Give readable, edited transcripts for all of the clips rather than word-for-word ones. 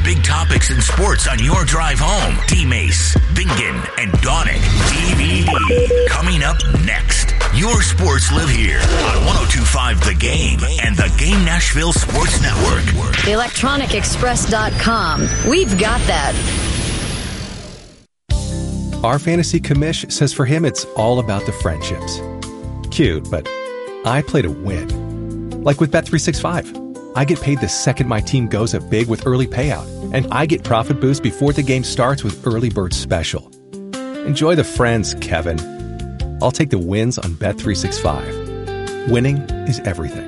Big topics in sports on your drive home. D-Mace, Bingen, and Donick. DVD. Coming up next. Your sports live here on 102.5 The Game and The Game Nashville Sports Network. ElectronicExpress.com. We've got that. Our fantasy commish says for him it's all about the friendships. Cute, but I play to win. Like with Bet365. I get paid the second my team goes up big with early payout, and I get profit boost before the game starts with Early Bird Special. Enjoy the friends, Kevin. I'll take the wins on Bet365. Winning is everything.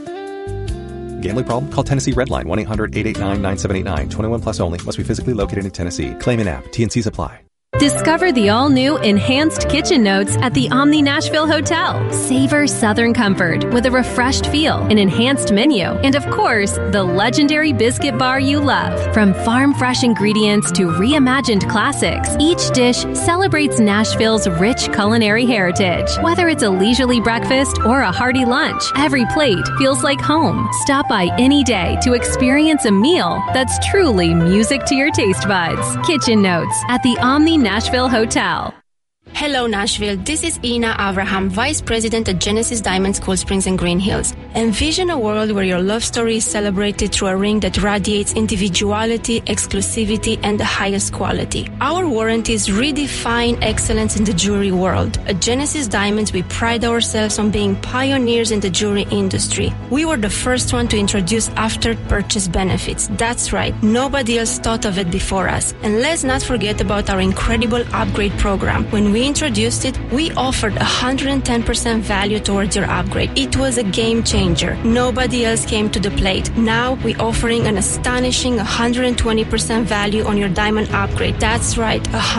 Gambling problem? Call Tennessee Redline 1-800-889-9789. 21 plus only. Must be physically located in Tennessee. Claim in app. T&Cs apply. Discover the all-new Enhanced Kitchen Notes at the Omni Nashville Hotel. Savor Southern comfort with a refreshed feel, an enhanced menu, and of course, the legendary biscuit bar you love. From farm-fresh ingredients to reimagined classics, each dish celebrates Nashville's rich culinary heritage. Whether it's a leisurely breakfast or a hearty lunch, every plate feels like home. Stop by any day to experience a meal that's truly music to your taste buds. Kitchen Notes at the Omni Nashville Hotel. Hello, Nashville. This is Ina Abraham, Vice President at Genesis Diamonds Cool Springs and Green Hills. Envision a world where your love story is celebrated through a ring that radiates individuality, exclusivity, and the highest quality. Our warranties redefine excellence in the jewelry world. At Genesis Diamonds, we pride ourselves on being pioneers in the jewelry industry. We were the first one to introduce after-purchase benefits. That's right. Nobody else thought of it before us. And let's not forget about our incredible upgrade program. When we introduced it, we offered 110% value towards your upgrade. It was a game changer. Nobody else came to the plate. Now we're offering an astonishing 120% value on your diamond upgrade. That's right,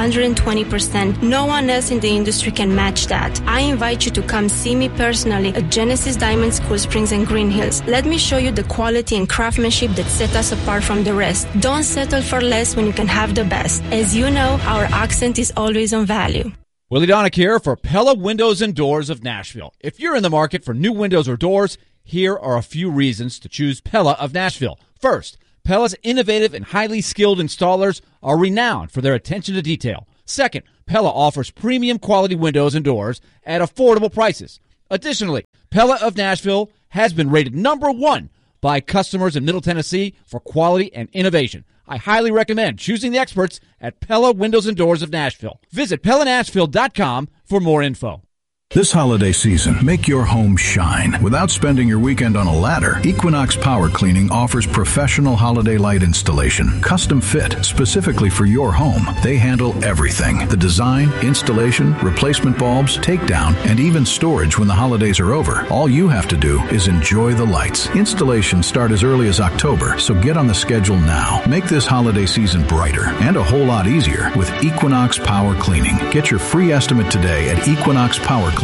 120%. No one else in the industry can match that. I invite you to come see me personally at Genesis Diamonds Cool Springs and Green Hills. Let me show you the quality and craftsmanship that set us apart from the rest. Don't settle for less when you can have the best. As you know, our accent is always on value. Willie Donick here for Pella Windows and Doors of Nashville. If you're in the market for new windows or doors, here are a few reasons to choose Pella of Nashville. First, Pella's innovative and highly skilled installers are renowned for their attention to detail. Second, Pella offers premium quality windows and doors at affordable prices. Additionally, Pella of Nashville has been rated #1 by customers in Middle Tennessee for quality and innovation. I highly recommend choosing the experts at Pella Windows and Doors of Nashville. Visit PellaNashville.com for more info. This holiday season, make your home shine without spending your weekend on a ladder. Equinox Power Cleaning offers professional holiday light installation, custom fit specifically for your home. They handle everything: the design, installation, replacement bulbs, takedown, and even storage when the holidays are over. All you have to do is enjoy the lights. Installations start as early as October, so get on the schedule now. Make this holiday season brighter and a whole lot easier with Equinox Power Cleaning. Get your free estimate today at equinoxpowercleaning.com.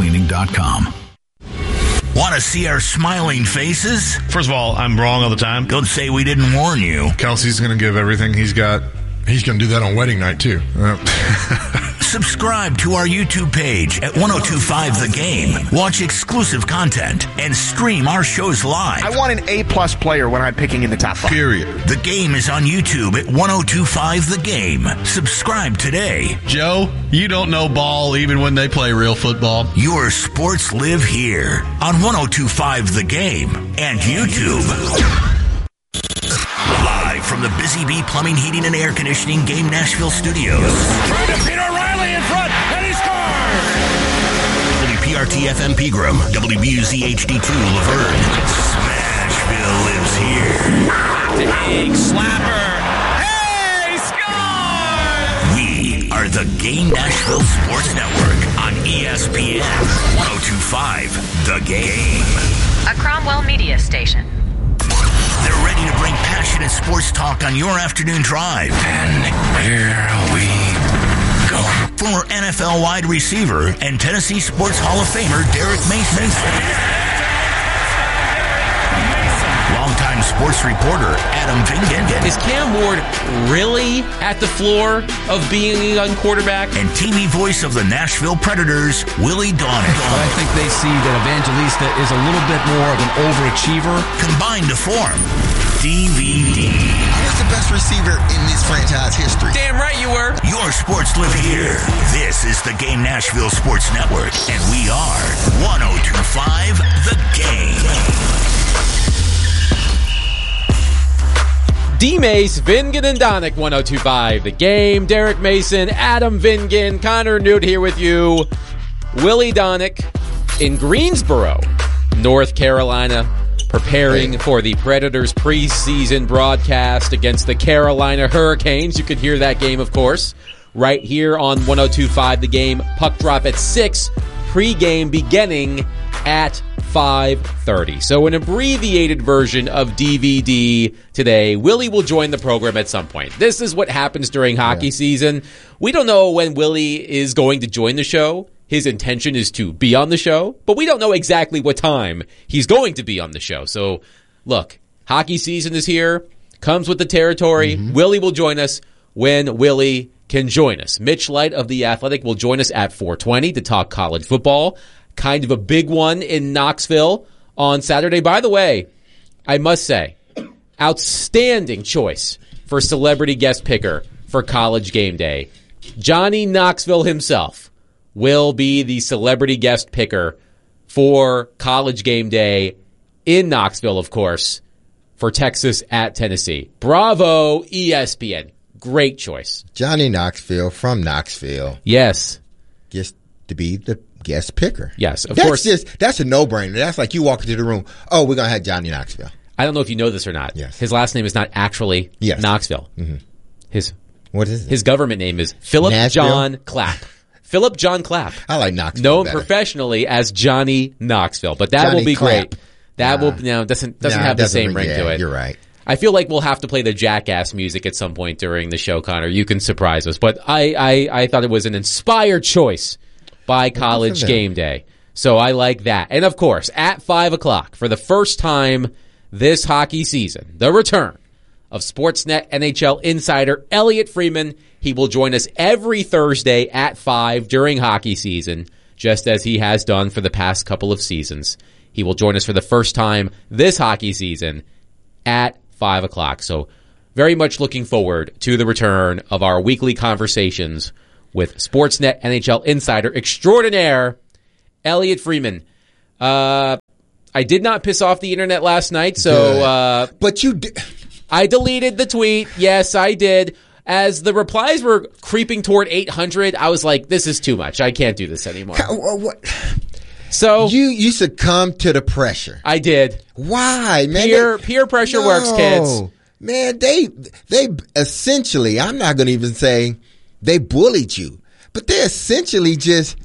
Want to see our smiling faces? First of all, I'm wrong all the time. Don't say we didn't warn you. Kelsey's going to give everything he's got. He's going to do that on wedding night, too. Subscribe to our YouTube page at 1025 The Game. Watch exclusive content and stream our shows live. I want an A-plus player when I'm picking in the top 5. Period. The Game is on YouTube at 1025 The Game. Subscribe today. Joe, you don't know ball even when they play real football. Your sports live here on 1025 The Game and YouTube. Live from the Busy Bee Plumbing, Heating, and Air Conditioning Game Nashville Studios. Trying to beat O'Reilly in front, and he scores! WPRT-FM Pegram, WBUZ HD2 Laverne. Smashville lives here. Big slapper. Hey, scores! We are the Game Nashville Sports Network on ESPN 1025 The Game. A Cromwell media station. They're ready to bring passionate sports talk on your afternoon drive. And here we go. Former NFL wide receiver and Tennessee Sports Hall of Famer Derek Mason. Longtime sports reporter Adam Vingen. Is Cam Ward really at the floor of being a young quarterback? And TV voice of the Nashville Predators, Willie Donick. But I think they see that Evangelista is a little bit more of an overachiever. Combined to form DVD. I was the best receiver in this franchise history. Damn right you were. Your sports live here. This is the Game Nashville Sports Network, and we are 102.5 The Game. D-Mace, Vingan, and Donick, 102.5 The Game. Derek Mason, Adam Vingan, Connor Newt here with you. Willie Donick in Greensboro, North Carolina, preparing for the Predators preseason broadcast against the Carolina Hurricanes. You can hear that game, of course, right here on 102.5 The Game. Puck drop at 6, pregame beginning at 5:30. So an abbreviated version of DVD today. Willie will join the program at some point. This is what happens during hockey season. We don't know when Willie is going to join the show. His intention is to be on the show, but we don't know exactly what time he's going to be on the show. So, look, hockey season is here, comes with the territory. Willie will join us when Willie can join us. Mitch Light of The Athletic will join us at 4:20 to talk college football. Kind of a big one in Knoxville on Saturday. By the way, I must say, outstanding choice for celebrity guest picker for College Game Day. Johnny Knoxville himself will be the celebrity guest picker for College Game Day in Knoxville, of course, for Texas at Tennessee. Bravo, ESPN. Great choice. Johnny Knoxville from Knoxville. Yes. Just to be the guest picker. Yes, of course. That's a no-brainer. That's like you walk into the room, oh, we're going to have Johnny Knoxville. I don't know if you know this or not. Yes. His last name is not actually Knoxville. What is it? His government name is Philip John Clapp. Philip John Clapp. I like Knoxville known better. Professionally as Johnny Knoxville. But that Johnny will be Clapp. great. That will doesn't have the same ring to it. You're right. I feel like we'll have to play the Jackass music at some point during the show, Connor. You can surprise us. But I thought it was an inspired choice by College Game Day. So I like that. And, of course, at 5 o'clock, for the first time this hockey season, the return of Sportsnet NHL insider Elliot Freeman. He will join us every Thursday at 5 during hockey season, just as he has done for the past couple of seasons. He will join us for the first time this hockey season at 5 o'clock. So very much looking forward to the return of our weekly conversations with Sportsnet NHL insider extraordinaire Elliot Freeman. I did not piss off the internet last night, so but you did. I deleted the tweet. Yes, I did. As the replies were creeping toward 800, I was like, this is too much. I can't do this anymore. What? So you succumbed to the pressure. I did. Why, man? Peer pressure works, kids. Man, they essentially, I'm not going to even say they bullied you, but they essentially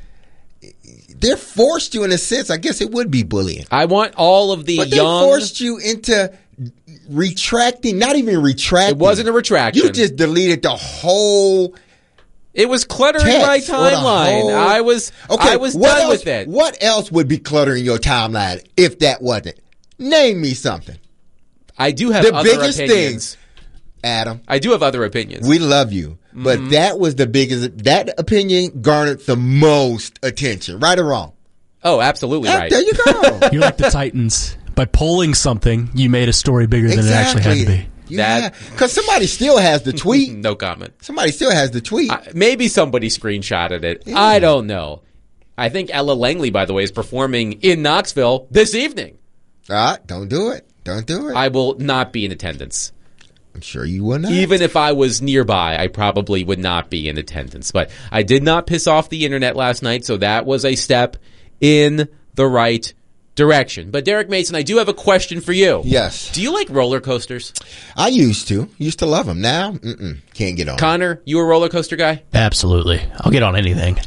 they forced you in a sense. I guess it would be bullying. I want all of the but young. They forced you into retracting, not even retracting. It wasn't a retraction. You just deleted the whole. It was cluttering my timeline. I was done with it. What else would be cluttering your timeline if that wasn't? Name me something. I do have other biggest opinions. Things, Adam. I do have other opinions. We love you. But that was the biggest. That opinion garnered the most attention, right or wrong? Oh, absolutely right. There you go. You're like the Titans. By polling something, you made a story bigger than it actually had to be. Yeah, because somebody still has the tweet. No comment. Somebody still has the tweet. Maybe somebody screenshotted it. Yeah. I don't know. I think Ella Langley, by the way, is performing in Knoxville this evening. Don't do it. Don't do it. I will not be in attendance. I'm sure you will not. Even if I was nearby, I probably would not be in attendance. But I did not piss off the internet last night, so that was a step in the right direction. But Derek Mason, I do have a question for you. Yes. Do you like roller coasters? I used to love them. Now, can't get on. Connor, you a roller coaster guy? Absolutely. I'll get on anything.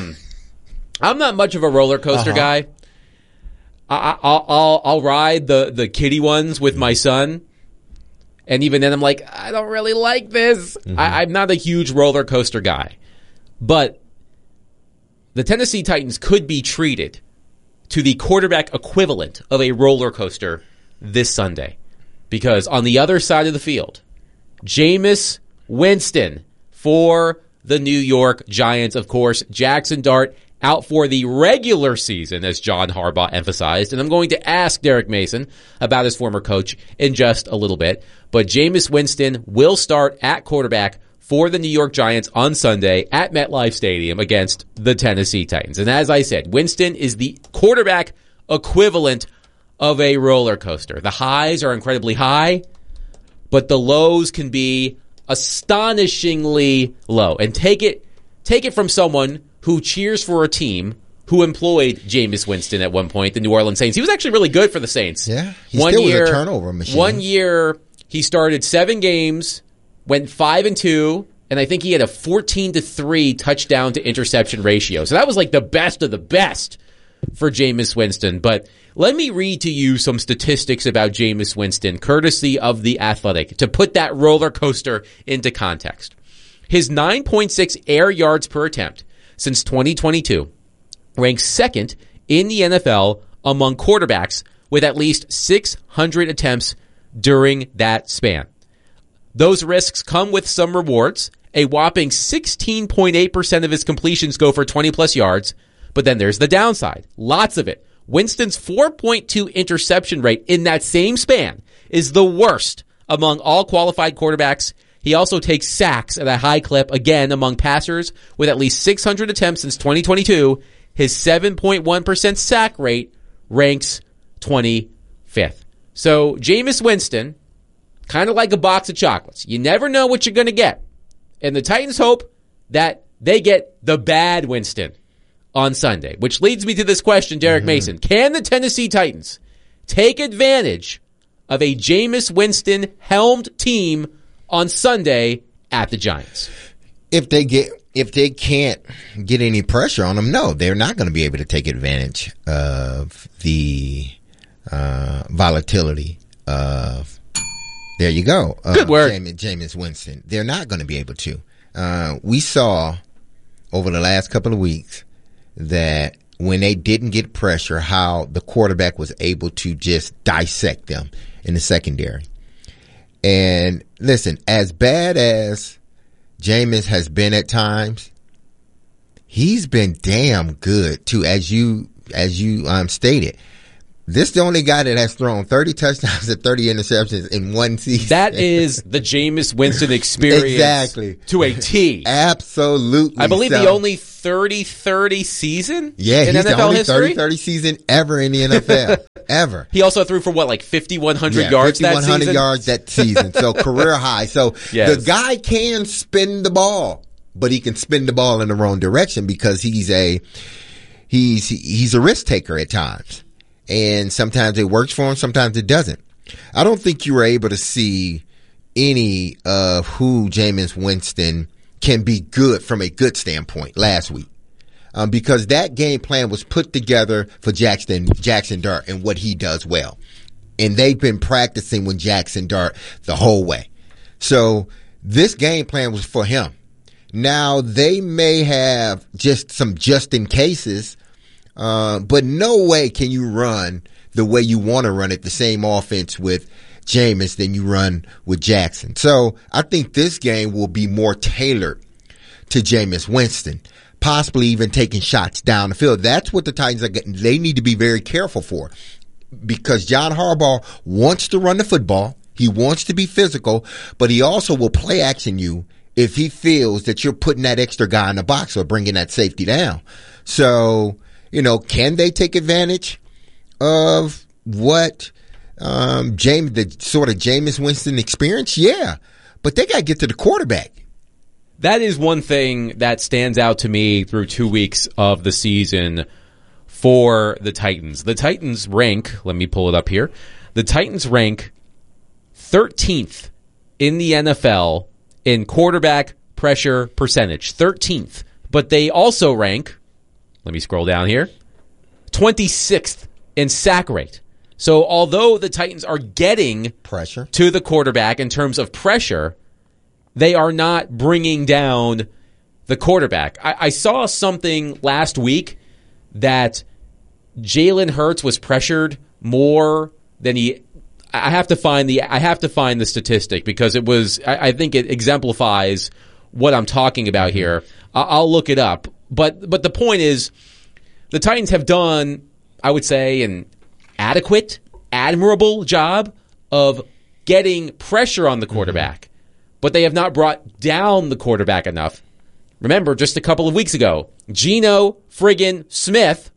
I'm not much of a roller coaster guy. I'll ride the kiddie ones with my son. And even then I'm like, I don't really like this. I'm not a huge roller coaster guy. But the Tennessee Titans could be treated to the quarterback equivalent of a roller coaster this Sunday. Because on the other side of the field, Jameis Winston for the New York Giants, of course, Jackson Dart out for the regular season, as John Harbaugh emphasized. And I'm going to ask Derek Mason about his former coach in just a little bit. But Jameis Winston will start at quarterback for the New York Giants on Sunday at MetLife Stadium against the Tennessee Titans. And as I said, Winston is the quarterback equivalent of a roller coaster. The highs are incredibly high, but the lows can be astonishingly low. And take it from someone who cheers for a team who employed Jameis Winston at one point, the New Orleans Saints. He was actually really good for the Saints. Yeah, he still was a turnover machine. 1 year, he started 7 games, went 5-2, and I think he had a 14-3 touchdown to interception ratio. So that was like the best of the best for Jameis Winston. But let me read to you some statistics about Jameis Winston, courtesy of The Athletic, to put that roller coaster into context. His 9.6 air yards per attempt since 2022 ranks second in the NFL among quarterbacks with at least 600 attempts during that span. Those risks come with some rewards. A whopping 16.8% of his completions go for 20-plus yards, but then there's the downside. Lots of it. Winston's 4.2 interception rate in that same span is the worst among all qualified quarterbacks. He also takes sacks at a high clip, again, among passers with at least 600 attempts since 2022. His 7.1% sack rate ranks 25th. So Jameis Winston, kind of like a box of chocolates. You never know what you're going to get. And the Titans hope that they get the bad Winston on Sunday, which leads me to this question, Derek Mason. Can the Tennessee Titans take advantage of a Jameis Winston-helmed team on Sunday at the Giants? If they can't get any pressure on them, no, they're not going to be able to take advantage of the volatility of, there you go, good word, Jameis Winston. They're not going to be able to. We saw over the last couple of weeks that when they didn't get pressure, how the quarterback was able to just dissect them in the secondary. And listen, as bad as Jameis has been at times, he's been damn good too, as you stated. This is the only guy that has thrown 30 touchdowns and 30 interceptions in one season. That is the Jameis Winston experience exactly. To a T. Absolutely. I believe the only 30-30 season in he's NFL the only history? 30-30 season ever in the NFL. Ever. He also threw for 5,100 yards that season? 5,100 yards that season. So career high. So The guy can spin the ball, but he can spin the ball in the wrong direction because he's a risk taker at times. And sometimes it works for him, sometimes it doesn't. I don't think you were able to see any of who Jameis Winston can be good from a good standpoint last week. Because that game plan was put together for Jackson Dart and what he does well. And they've been practicing with Jackson Dart the whole way. So this game plan was for him. Now, they may have just some just-in cases, but no way can you run the way you want to run it, the same offense with Jameis than you run with Jackson. So I think this game will be more tailored to Jameis Winston, possibly even taking shots down the field. That's what the Titans are getting. They need to be very careful for, because John Harbaugh wants to run the football. He wants to be physical, but he also will play action you if he feels that you're putting that extra guy in the box or bringing that safety down. So, can they take advantage of what the sort of Jameis Winston experience? Yeah, but they got to get to the quarterback. That is one thing that stands out to me through 2 weeks of the season for the Titans. The Titans rank, let me pull it up here, the Titans rank 13th in the NFL in quarterback pressure percentage. 13th. But they also rank, let me scroll down here, 26th in sack rate. So although the Titans are getting pressure to the quarterback in terms of pressure, they are not bringing down the quarterback. I saw something last week that Jalen Hurts was pressured more than he. I have to find the statistic because I think it exemplifies what I'm talking about here. I'll look it up. But the point is, the Titans have done, I would say, an adequate, admirable job of getting pressure on the quarterback, but they have not brought down the quarterback enough. Remember, just a couple of weeks ago, Geno friggin' Smith,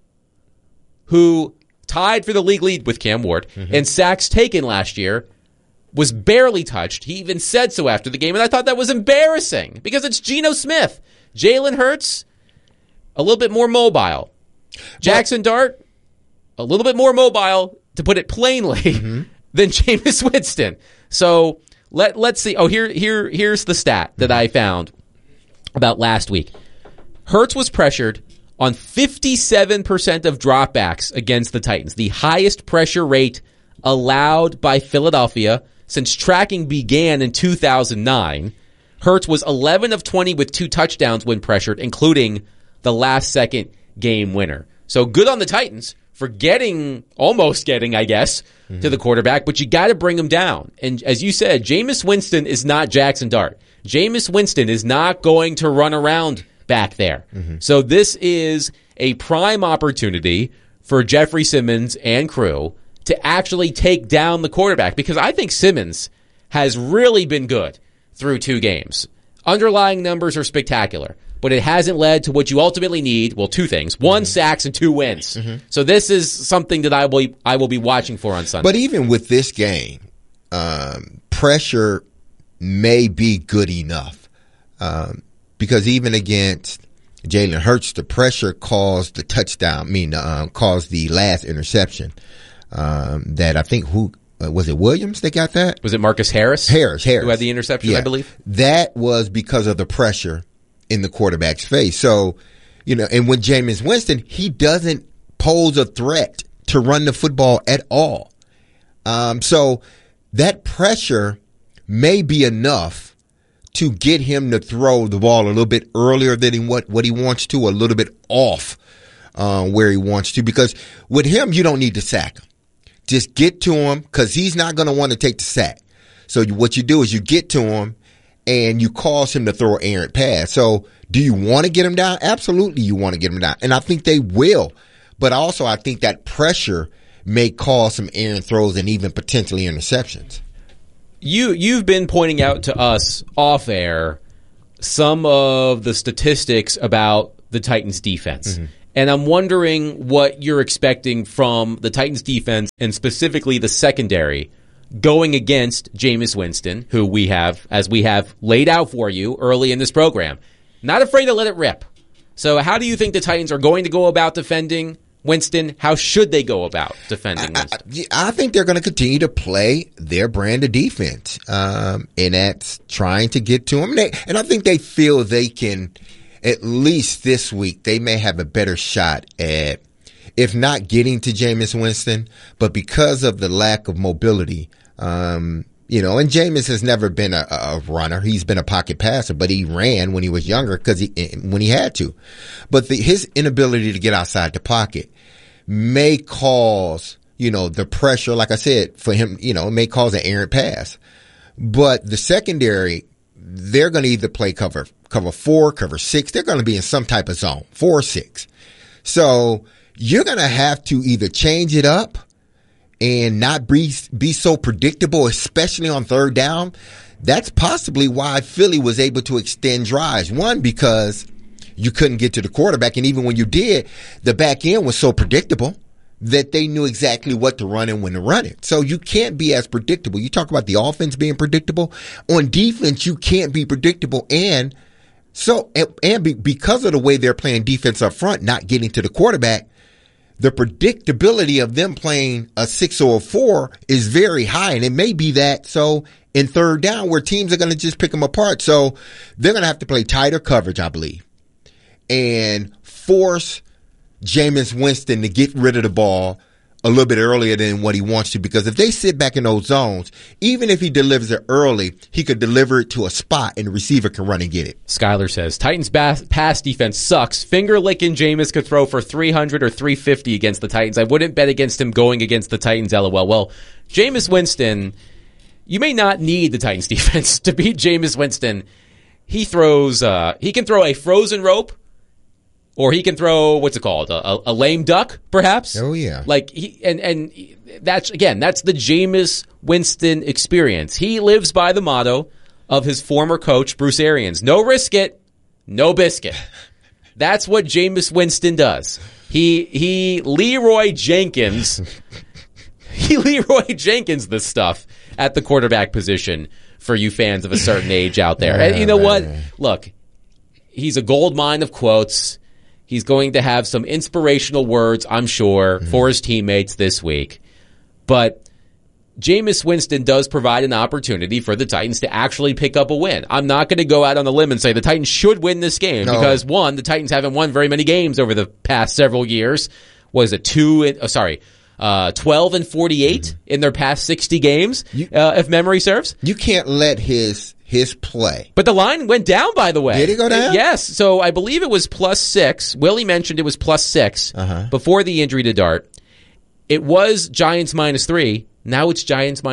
who tied for the league lead with Cam Ward, and sacks taken last year, was barely touched. He even said so after the game, and I thought that was embarrassing because it's Geno Smith. Jalen Hurts, a little bit more mobile. Jackson Dart, a little bit more mobile, to put it plainly, than Jameis Winston. So let's see. Oh, here's the stat that I found about last week. Hurts was pressured on 57% of dropbacks against the Titans, the highest pressure rate allowed by Philadelphia since tracking began in 2009. Hurts was 11 of 20 with 2 touchdowns when pressured, including the last-second game winner. So good on the Titans for almost getting, I guess, to the quarterback, but you got to bring him down. And as you said, Jameis Winston is not Jackson Dart. Jameis Winston is not going to run around back there. So this is a prime opportunity for Jeffrey Simmons and crew to actually take down the quarterback, because I think Simmons has really been good through 2 games. Underlying numbers are spectacular, but it hasn't led to what you ultimately need. Well, 2 things. 1, sacks, and 2 wins. So this is something that I will be watching for on Sunday. But even with this game, pressure may be good enough. Because even against Jalen Hurts, the pressure caused the touchdown, caused the last interception. That I think was it Williams that got that? Was it Marcus Harris? Harris. Who had the interception, I believe? That was because of the pressure in the quarterback's face. So, and with Jameis Winston, he doesn't pose a threat to run the football at all. So that pressure may be enough to get him to throw the ball a little bit earlier than what he wants to, a little bit off where he wants to. Because with him, you don't need to sack him. Just get to him, because he's not going to want to take the sack. So what you do is you get to him and you cause him to throw an errant pass. So do you want to get him down? Absolutely you want to get him down. And I think they will. But also I think that pressure may cause some errant throws and even potentially interceptions. You've been pointing out to us off air some of the statistics about the Titans defense. And I'm wondering what you're expecting from the Titans defense, and specifically the secondary, going against Jameis Winston, who we have laid out for you early in this program. Not afraid to let it rip. So how do you think the Titans are going to go about defending Winston? How should they go about defending Winston? I think they're going to continue to play their brand of defense, and that's trying to get to him. And I think they feel they can, at least this week, they may have a better shot at, if not getting to Jameis Winston, but because of the lack of mobility, and Jameis has never been a runner. He's been a pocket passer, but he ran when he was younger when he had to. But his inability to get outside the pocket may cause, the pressure, like I said, for him, it may cause an errant pass. But the secondary, they're going to either play cover 4, cover 6. They're going to be in some type of zone, 4 or 6. So you're going to have to either change it up and not be so predictable, especially on third down. That's possibly why Philly was able to extend drives. One, because you couldn't get to the quarterback, and even when you did, the back end was so predictable that they knew exactly what to run and when to run it. So you can't be as predictable. You talk about the offense being predictable. On defense, you can't be predictable. And because of the way they're playing defense up front, not getting to the quarterback, the predictability of them playing a 6 or a 4 is very high. And it may be that so in third down where teams are going to just pick them apart. So they're going to have to play tighter coverage, I believe, and force Jameis Winston to get rid of the ball a little bit earlier than what he wants to, because if they sit back in those zones, even if he delivers it early, he could deliver it to a spot and the receiver can run and get it. Skyler says, Titans pass defense sucks. Finger-licking Jameis could throw for 300 or 350 against the Titans. I wouldn't bet against him going against the Titans, LOL. Well, Jameis Winston, you may not need the Titans defense to beat Jameis Winston. He can throw a frozen rope Or he can throw, what's it called? A lame duck, perhaps? Oh, yeah. Like, and that's the Jameis Winston experience. He lives by the motto of his former coach, Bruce Arians. No risk it, no biscuit. That's what Jameis Winston does. He Leroy Jenkins this stuff at the quarterback position for you fans of a certain age out there. And you know what? Look, he's a gold mine of quotes. He's going to have some inspirational words, I'm sure, for his teammates this week. But Jameis Winston does provide an opportunity for the Titans to actually pick up a win. I'm not going to go out on a limb and say the Titans should win this game because, one, the Titans haven't won very many games over the past several years. Was it 12-48 in their past 60 games, if memory serves? You can't let his play. But the line went down, by the way. Did it go down? Yes. So I believe it was +6. Willie mentioned it was +6 before the injury to Dart. It was Giants -3. Now it's Giants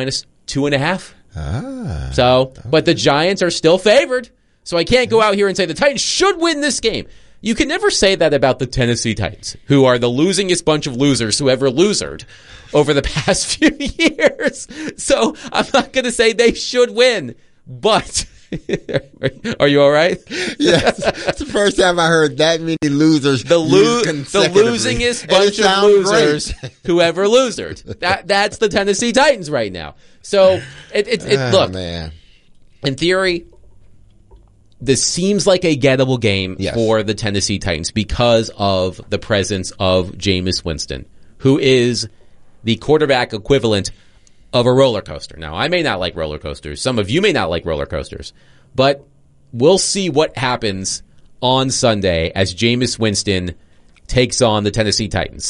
-2.5. So, but the Giants are still favored. So I can't go out here and say the Titans should win this game. You can never say that about the Tennessee Titans, who are the losingest bunch of losers who ever losered over the past few years. So I'm not going to say they should win, but are you all right? Yes. It's the first time I heard that many losers. The losingest bunch of losers who ever losered. That's the Tennessee Titans right now. So look, man. In theory, this seems like a gettable game for the Tennessee Titans because of the presence of Jameis Winston, who is the quarterback equivalent of a roller coaster. Now, I may not like roller coasters. Some of you may not like roller coasters. But we'll see what happens on Sunday as Jameis Winston takes on the Tennessee Titans.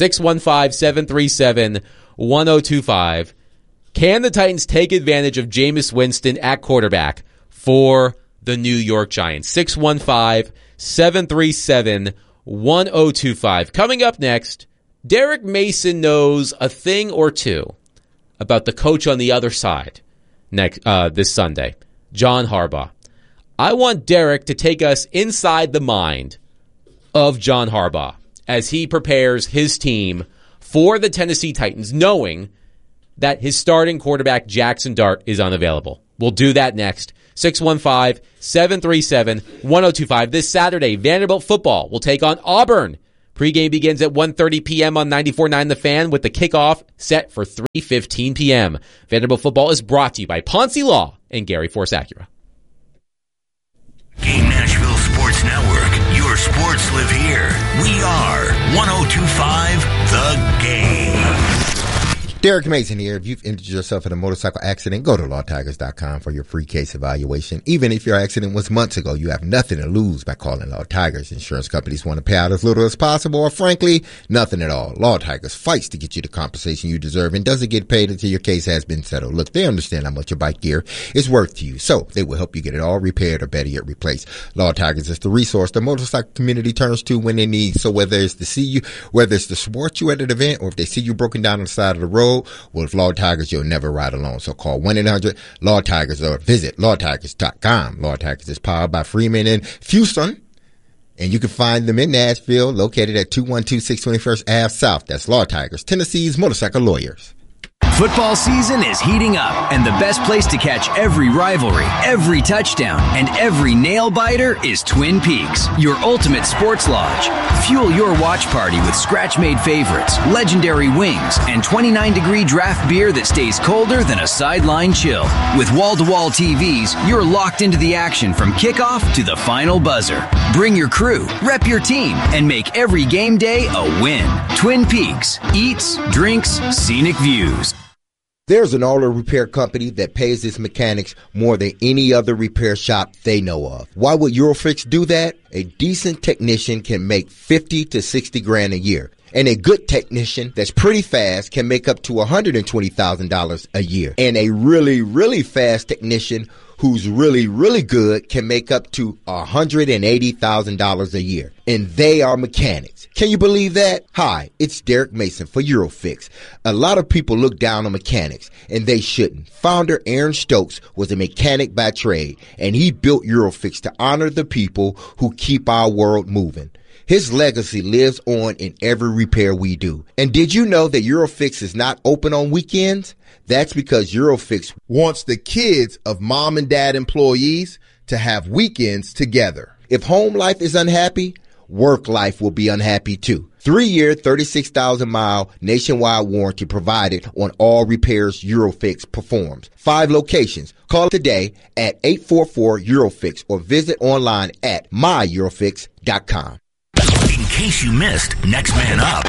615-737-1025. Can the Titans take advantage of Jameis Winston at quarterback for the New York Giants? 615-737-1025. Coming up next, Derek Mason knows a thing or two about the coach on the other side this Sunday, John Harbaugh. I want Derek to take us inside the mind of John Harbaugh as he prepares his team for the Tennessee Titans, knowing that his starting quarterback, Jackson Dart, is unavailable. We'll do that next. 615-737-1025. This Saturday, Vanderbilt football will take on Auburn. Pregame begins at 1:30 p.m. on 94.9 The Fan with the kickoff set for 3:15 p.m. Vanderbilt football is brought to you by Ponce Law and Gary Force Acura. Game Nashville Sports Network. Your sports live here. We are 102.5 The Game. Derek Mason here. If you've injured yourself in a motorcycle accident, go to lawtigers.com for your free case evaluation. Even if your accident was months ago, you have nothing to lose by calling Law Tigers. Insurance companies want to pay out as little as possible, or frankly, nothing at all. Law Tigers fights to get you the compensation you deserve and doesn't get paid until your case has been settled. Look, they understand how much your bike gear is worth to you, so they will help you get it all repaired or better yet replaced. Law Tigers is the resource the motorcycle community turns to when they need. So whether it's to support you at an event, or if they see you broken down on the side of the road, well, with Law Tigers, you'll never ride alone. So call 1-800-LAW-TIGERS or visit lawtigers.com. Law Tigers is powered by Freeman and Houston, and you can find them in Nashville, located at 212 621st Ave South. That's Law Tigers, Tennessee's motorcycle lawyers. Football season is heating up, and the best place to catch every rivalry, every touchdown, and every nail-biter is Twin Peaks, your ultimate sports lodge. Fuel your watch party with scratch-made favorites, legendary wings, and 29-degree draft beer that stays colder than a sideline chill. With wall-to-wall TVs, you're locked into the action from kickoff to the final buzzer. Bring your crew, rep your team, and make every game day a win. Twin Peaks. Eats, drinks, scenic views. There's an auto repair company that pays its mechanics more than any other repair shop they know of. Why would Eurofix do that? A decent technician can make $50 to $60,000 a year. And a good technician that's pretty fast can make up to $120,000 a year. And a really, really fast technician who's really, really good can make up to $180,000 a year. And they are mechanics. Can you believe that? Hi, it's Derek Mason for Eurofix. A lot of people look down on mechanics, and they shouldn't. Founder Aaron Stokes was a mechanic by trade, and he built Eurofix to honor the people who keep our world moving. His legacy lives on in every repair we do. And did you know that Eurofix is not open on weekends? That's because Eurofix wants the kids of mom and dad employees to have weekends together. If home life is unhappy, work life will be unhappy too. 3-year, 36,000-mile nationwide warranty provided on all repairs Eurofix performs. 5 locations. Call today at 844-EUROFIX or visit online at myEurofix.com. In case you missed Next Man Up.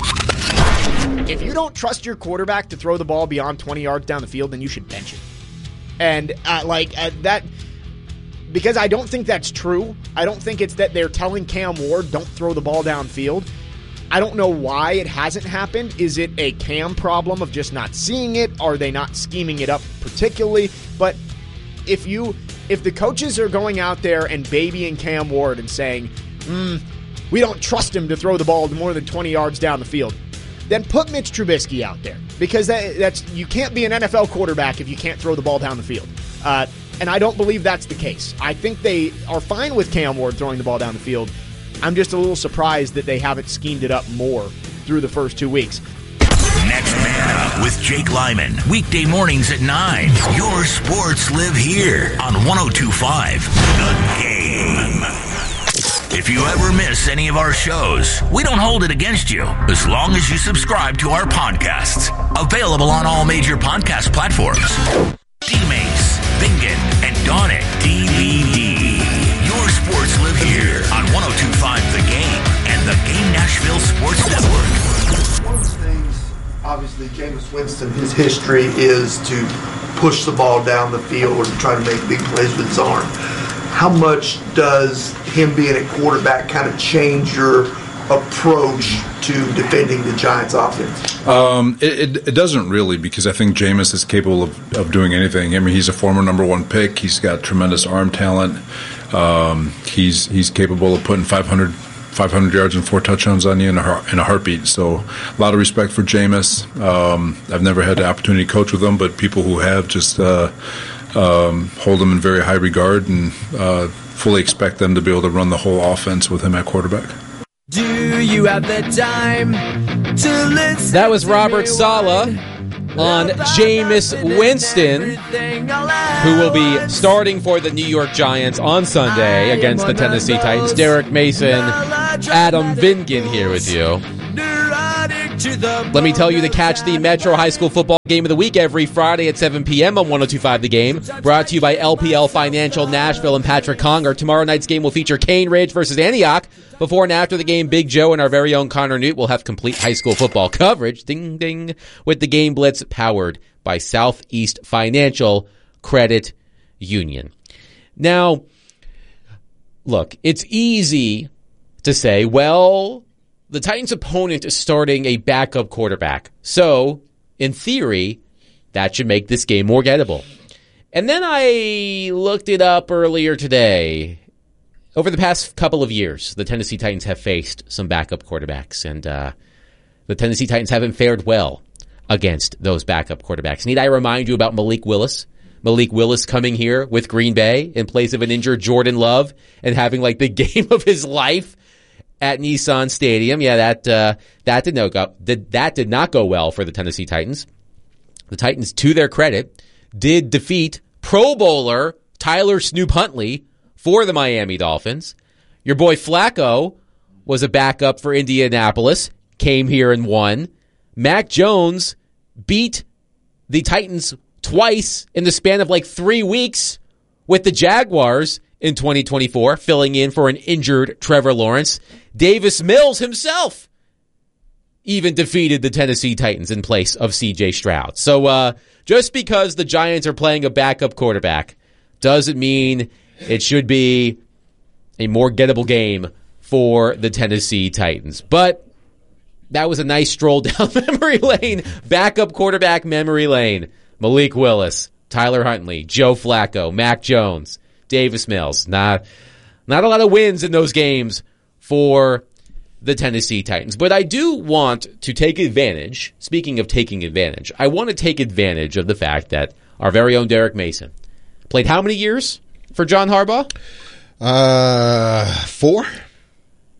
If you don't trust your quarterback to throw the ball beyond 20 yards down the field, then you should bench it. And that, because I don't think that's true. I don't think it's that they're telling Cam Ward, don't throw the ball downfield. I don't know why it hasn't happened. Is it a Cam problem of just not seeing it? Are they not scheming it up particularly? But if the coaches are going out there and babying Cam Ward and saying, we don't trust him to throw the ball more than 20 yards down the field, then put Mitch Trubisky out there, because that's you can't be an NFL quarterback if you can't throw the ball down the field. And I don't believe that's the case. I think they are fine with Cam Ward throwing the ball down the field. I'm just a little surprised that they haven't schemed it up more through the first 2 weeks. Next Man Up with Jake Lyman. Weekday mornings at 9. Your sports live here on 102.5 The Game. If you ever miss any of our shows, we don't hold it against you as long as you subscribe to our podcasts. Available on all major podcast platforms. D-Mace, Bingen, and Donick DVD. Your sports live here on 102.5 The Game and the Game Nashville Sports Network. One of the things, obviously, Jameis Winston, his history is to push the ball down the field and try to make big plays with his arm. How much does him being a quarterback kind of change your approach to defending the Giants offense? It doesn't really, because I think Jameis is capable of doing anything. I mean, he's a former number 1 pick. He's got tremendous arm talent. He's capable of putting 500 yards and 4 touchdowns on you in a heartbeat. So a lot of respect for Jameis. I've never had the opportunity to coach with him, but people who have just hold him in very high regard and fully expect them to be able to run the whole offense with him at quarterback. Do you have the time to listen? That was Robert Saleh on Jameis Winston, who will be starting for the New York Giants on Sunday against the Tennessee Titans. Derek Mason, Adam Vingan here with you. Let me tell you to catch the Metro High School Football Game of the Week every Friday at 7 p.m. on 102.5 The Game. Brought to you by LPL Financial, Nashville, and Patrick Conger. Tomorrow night's game will feature Cane Ridge versus Antioch. Before and after the game, Big Joe and our very own Connor Newt will have complete high school football coverage, ding ding, with the Game Blitz powered by Southeast Financial Credit Union. Now, look, it's easy to say, well, the Titans' opponent is starting a backup quarterback. So, in theory, that should make this game more gettable. And then I looked it up earlier today. Over the past couple of years, the Tennessee Titans have faced some backup quarterbacks, and the Tennessee Titans haven't fared well against those backup quarterbacks. Need I remind you about Malik Willis? Malik Willis coming here with Green Bay in place of an injured Jordan Love and having like the game of his life at Nissan Stadium. Yeah, that did not go well for the Tennessee Titans. The Titans, to their credit, did defeat Pro Bowler Tyler Snoop Huntley for the Miami Dolphins. Your boy Flacco was a backup for Indianapolis, came here and won. Mac Jones beat the Titans twice in the span of like 3 weeks with the Jaguars in 2024, filling in for an injured Trevor Lawrence. Davis Mills himself even defeated the Tennessee Titans in place of C.J. Stroud. So just because the Giants are playing a backup quarterback doesn't mean it should be a more gettable game for the Tennessee Titans. But that was a nice stroll down memory lane, backup quarterback memory lane. Malik Willis, Tyler Huntley, Joe Flacco, Mac Jones, Davis Mills. Not a lot of wins in those games for the Tennessee Titans. But I do want to take advantage, speaking of taking advantage, I want to take advantage of the fact that our very own Derek Mason played how many years for John Harbaugh? 4.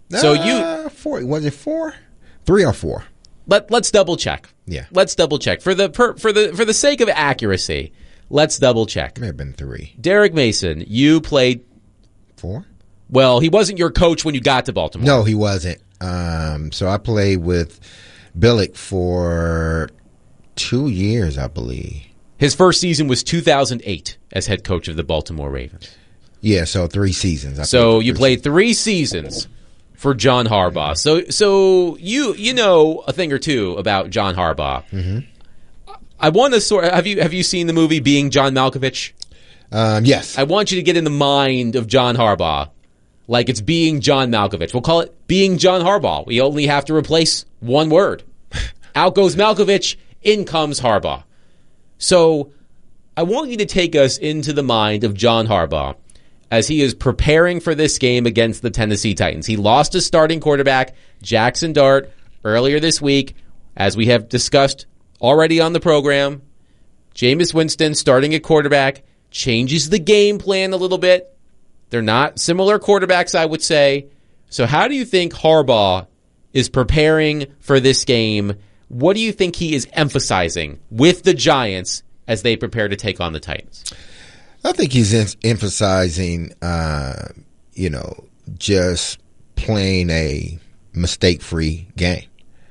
So four, was it 4? 3 or 4? Let's double check. Yeah. Let's double check for the sake of accuracy. Let's double check. May have been 3. Derek Mason, you played 4. Well, he wasn't your coach when you got to Baltimore. No, he wasn't. So I played with Billick for 2 years, I believe. His first season was 2008 as head coach of the Baltimore Ravens. Yeah, so 3 seasons. So you played 3 seasons for John Harbaugh. So you know a thing or two about John Harbaugh. Mm-hmm. I want to have you seen the movie Being John Malkovich? Yes. I want you to get in the mind of John Harbaugh. Like it's Being John Malkovich. We'll call it Being John Harbaugh. We only have to replace one word. Out goes Malkovich, in comes Harbaugh. So I want you to take us into the mind of John Harbaugh as he is preparing for this game against the Tennessee Titans. He lost his starting quarterback, Jackson Dart, earlier this week. As we have discussed already on the program, Jameis Winston starting at quarterback changes the game plan a little bit. They're not similar quarterbacks, I would say. So how do you think Harbaugh is preparing for this game? What do you think he is emphasizing with the Giants as they prepare to take on the Titans? I think he's emphasizing, just playing a mistake-free game.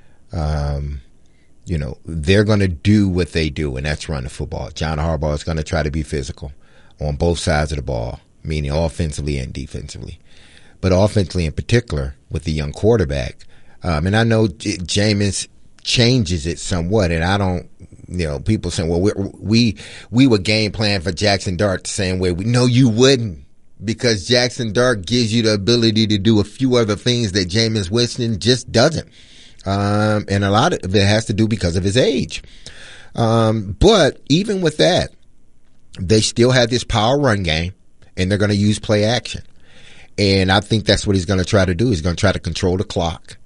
They're going to do what they do, and that's run the football. John Harbaugh is going to try to be physical on both sides of the ball, meaning offensively and defensively. But offensively in particular, with the young quarterback, and I know Jameis changes it somewhat, and I don't, people saying, well, we would game plan for Jackson Dart the same way. No, you wouldn't, because Jackson Dart gives you the ability to do a few other things that Jameis Winston just doesn't. And a lot of it has to do because of his age. But even with that, they still have this power run game, and they're going to use play action. And I think that's what he's going to try to do. He's going to try to control the clock.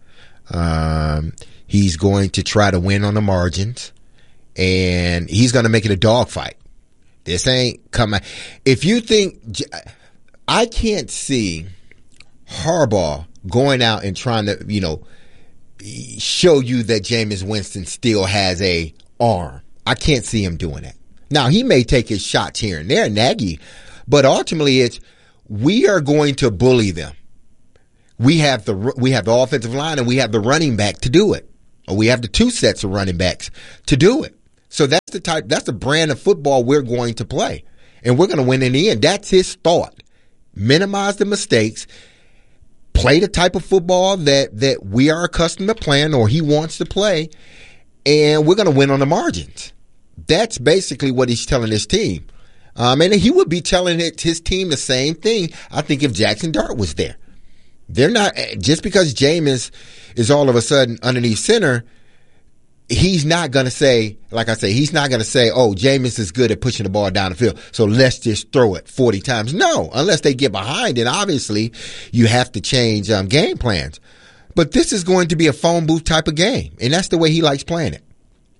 He's going to try to win on the margins, and he's going to make it a dogfight. This ain't coming. If you think, I can't see Harbaugh going out and trying to, show you that Jameis Winston still has a arm. I can't see him doing that. Now, he may take his shots here and there, Nagy, but ultimately it's, we are going to bully them. We have the offensive line, and we have the running back to do it. Or we have the 2 sets of running backs to do it. So that's the brand of football we're going to play. And we're going to win in the end. That's his thought. Minimize the mistakes. Play the type of football that we are accustomed to playing, or he wants to play. And we're going to win on the margins. That's basically what he's telling his team. And he would be telling his team the same thing, I think, if Jackson Dart was there. They're not, just because Jameis is all of a sudden underneath center, he's not going to say, like I say, he's not going to say, oh, Jameis is good at pushing the ball down the field, so let's just throw it 40 times. No, unless they get behind it, obviously, you have to change game plans. But this is going to be a phone booth type of game, and that's the way he likes playing it.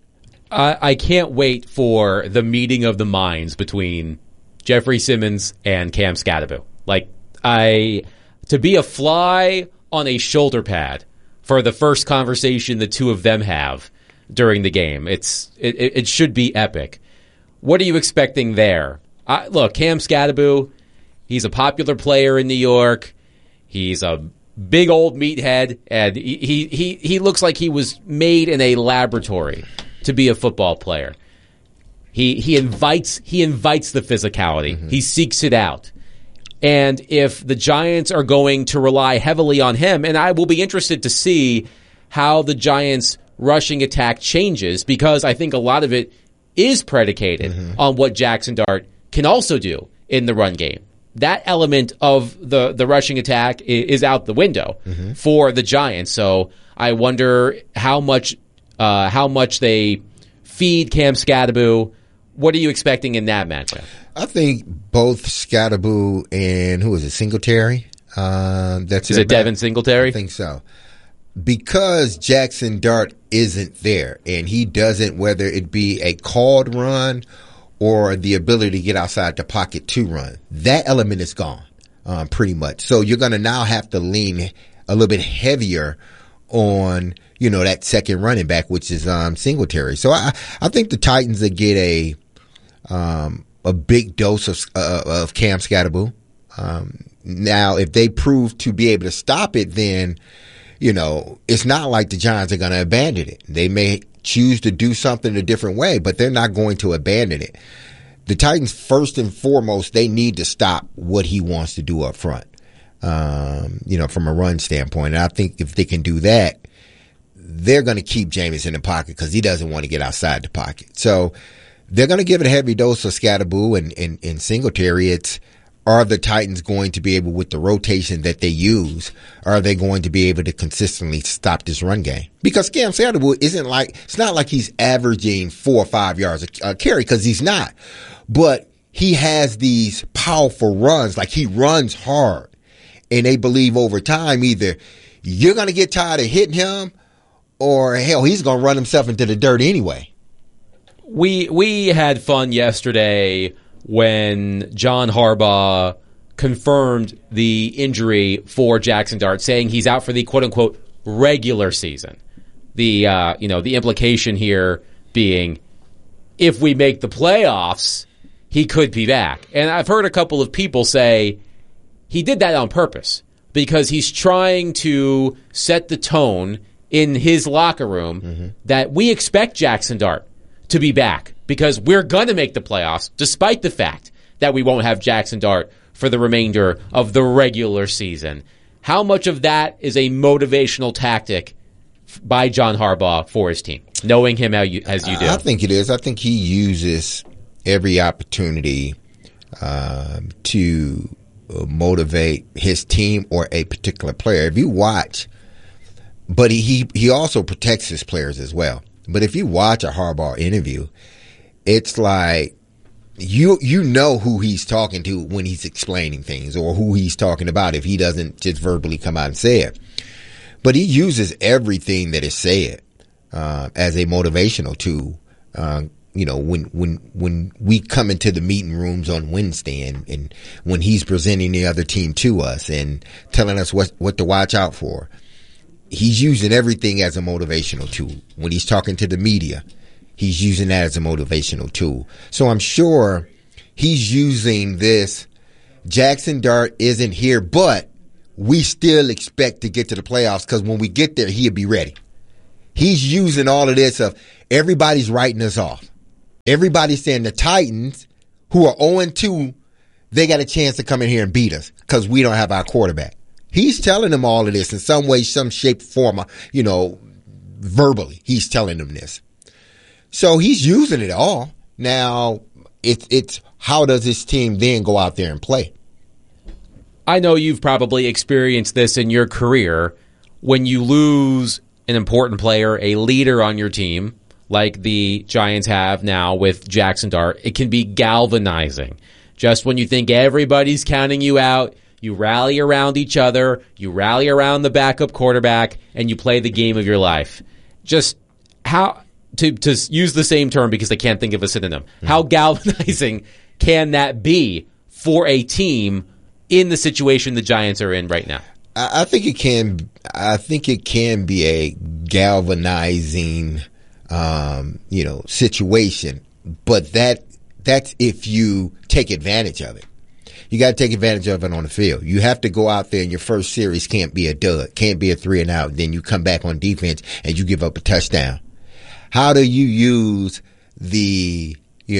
I can't wait for the meeting of the minds between Jeffrey Simmons and Cam Skattebo. To be a fly on a shoulder pad for the first conversation the two of them have during the game. It should be epic. What are you expecting there? Look, Cam Skattebo, he's a popular player in New York. He's a big old meathead, and he looks like he was made in a laboratory to be a football player. He invites the physicality. Mm-hmm. He seeks it out. And if the Giants are going to rely heavily on him, and I will be interested to see how the Giants' rushing attack changes, because I think a lot of it is predicated on what Jackson Dart can also do in the run game. That element of the rushing attack is out the window for the Giants. So I wonder how much they feed Cam Skattebo. What are you expecting in that matchup? I think both Skattebo and Singletary. Is it Devin Singletary? I think so. Because Jackson Dart isn't there, and he doesn't, whether it be a called run or the ability to get outside the pocket to run, that element is gone pretty much. So you're going to now have to lean a little bit heavier on, that second running back, which is Singletary. So I think the Titans would get a big dose of Cam Skattebo. Now, if they prove to be able to stop it, then, it's not like the Giants are going to abandon it. They may choose to do something a different way, but they're not going to abandon it. The Titans, first and foremost, they need to stop what he wants to do up front, from a run standpoint. And I think if they can do that, they're going to keep Jameis in the pocket because he doesn't want to get outside the pocket. So they're going to give it a heavy dose of Skattebo and Singletary. Are the Titans going to be able, with the rotation that they use, are they going to be able to consistently stop this run game? Because Cam Skattebo it's not like he's averaging 4 or 5 yards a carry, because he's not. But he has these powerful runs, like he runs hard. And they believe over time either you're going to get tired of hitting him, or hell, he's going to run himself into the dirt anyway. We had fun yesterday when John Harbaugh confirmed the injury for Jackson Dart, saying he's out for the quote-unquote regular season. The the implication here being, if we make the playoffs, he could be back. And I've heard a couple of people say he did that on purpose because he's trying to set the tone in his locker room that we expect Jackson Dart to be back because we're going to make the playoffs, despite the fact that we won't have Jackson Dart for the remainder of the regular season. How much of that is a motivational tactic by John Harbaugh for his team, knowing him as you do? I think it is. I think he uses every opportunity to motivate his team or a particular player. If you watch, but he also protects his players as well. But if you watch a Harbaugh interview, it's like you know who he's talking to when he's explaining things, or who he's talking about if he doesn't just verbally come out and say it. But he uses everything that is said as a motivational tool. When we come into the meeting rooms on Wednesday and when he's presenting the other team to us and telling us what to watch out for, he's using everything as a motivational tool. When he's talking to the media, he's using that as a motivational tool. So I'm sure he's using this. Jackson Dart isn't here, but we still expect to get to the playoffs because when we get there, he'll be ready. He's using all of this of everybody's writing us off. Everybody's saying the Titans, who are 0-2, they got a chance to come in here and beat us because we don't have our quarterback. He's telling them all of this in some way, some shape, form, verbally. He's telling them this. So he's using it all. Now, it's how does this team then go out there and play? I know you've probably experienced this in your career when you lose an important player, a leader on your team, like the Giants have now with Jackson Dart. It can be galvanizing. Just when you think everybody's counting you out, you rally around each other, you rally around the backup quarterback, and you play the game of your life. Just how, to use the same term because I can't think of a synonym, how galvanizing can that be for a team in the situation the Giants are in right now? I think it can. I think it can be a galvanizing, situation. But that's if you take advantage of it. You got to take advantage of it on the field. You have to go out there and your first series can't be a dud, can't be a 3-and-out. Then you come back on defense and you give up a touchdown. How do you use the,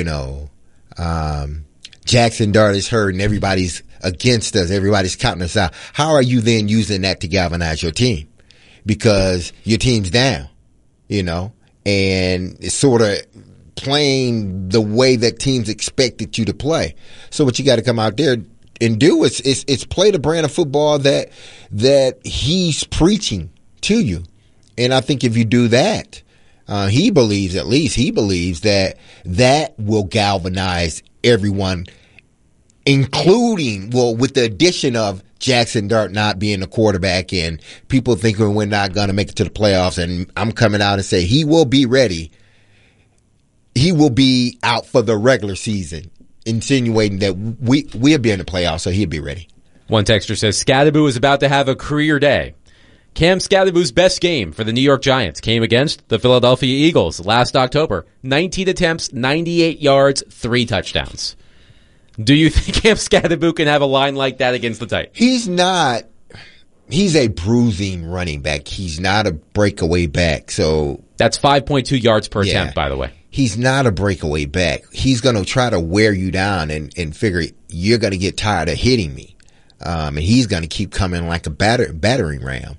Jackson Dart is hurt and everybody's against us, everybody's counting us out. How are you then using that to galvanize your team? Because your team's down, and it's sort of playing the way that teams expected you to play. So what you got to come out there and do is play the brand of football that he's preaching to you. And I think if you do that, he believes that will galvanize everyone, including, with the addition of Jackson Dart not being the quarterback and people thinking we're not going to make it to the playoffs. And I'm coming out and say he will be ready. He will be out for the regular season, insinuating that we'll be in the playoffs, so he'll be ready. One texter says, Skattebo is about to have a career day. Cam Scadaboo's best game for the New York Giants came against the Philadelphia Eagles last October. 19 attempts, 98 yards, 3 touchdowns. Do you think Cam Scadaboo can have a line like that against the Titans? He's not. He's a bruising running back. He's not a breakaway back. So that's 5.2 yards per attempt, by the way. He's not a breakaway back. He's going to try to wear you down and figure you're going to get tired of hitting me. And he's going to keep coming like a battering ram.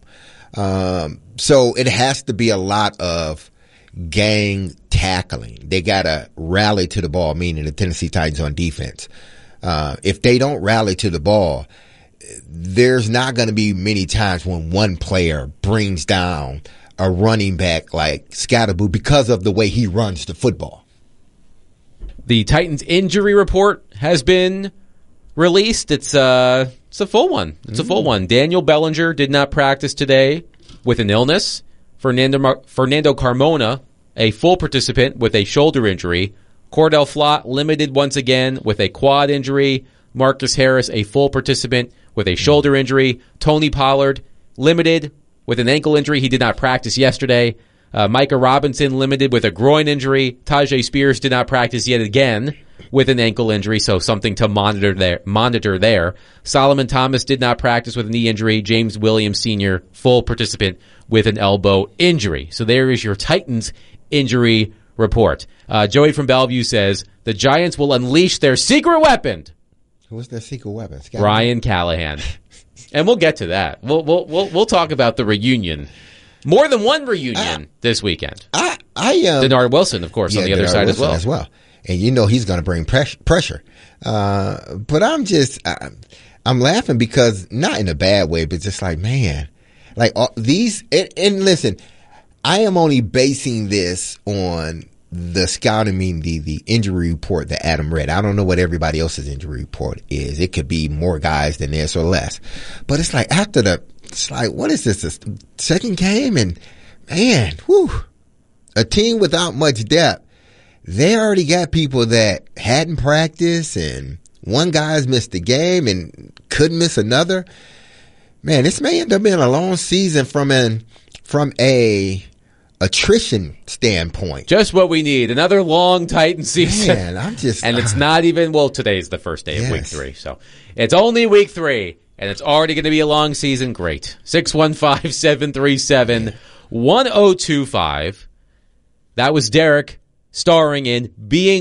So it has to be a lot of gang tackling. They got to rally to the ball, meaning the Tennessee Titans on defense. If they don't rally to the ball, there's not going to be many times when one player brings down a running back like Scadaboo because of the way he runs the football. The Titans injury report has been released. It's a full one. It's a full one. Daniel Bellinger did not practice today with an illness. Fernando Carmona, a full participant with a shoulder injury. Cordell Flott limited once again with a quad injury. Marcus Harris, a full participant with a shoulder injury. Tony Pollard, limited with an ankle injury. He did not practice yesterday. Micah Robinson, limited with a groin injury. Tajay Spears did not practice yet again with an ankle injury, so something to monitor there. Solomon Thomas did not practice with a knee injury. James Williams Sr., full participant with an elbow injury. So there is your Titans injury report. Joey from Bellevue says the Giants will unleash their secret weapon. What's their secret weapon? Ryan Callahan. And we'll get to that. We'll talk about the reunion. More than one reunion this weekend. Denard Wilson, of course, on the other side as well. And you know he's going to bring pressure. But I'm laughing because not in a bad way, but just like, man, like these. And listen, I am only basing this on the scouting, the injury report that Adam read. I don't know what everybody else's injury report is. It could be more guys than this or less. But it's like it's like, what is this? The second game? And man, a team without much depth. They already got people that hadn't practiced, and one guy's missed a game and couldn't miss another. Man, this may end up being a long season from a attrition standpoint. Just what we need. Another long Titan season. Man, and it's not even, today's the first day of week 3. So it's only week 3, and it's already going to be a long season. Great. 615-737-1025. That was Derek starring in Being